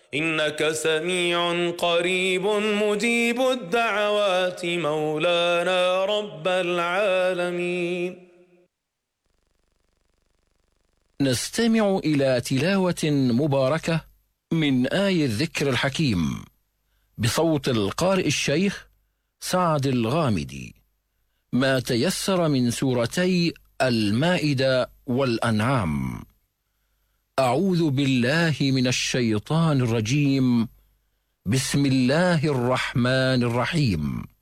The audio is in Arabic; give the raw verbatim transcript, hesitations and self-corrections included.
إنك سميع قريب مجيب الدعوات مولانا رب العالمين. نستمع إلى تلاوة مباركة من آي الذكر الحكيم بصوت القارئ الشيخ سعد الغامدي، ما تيسر من سورتي المائدة والأنعام. أعوذ بالله من الشيطان الرجيم. بسم الله الرحمن الرحيم.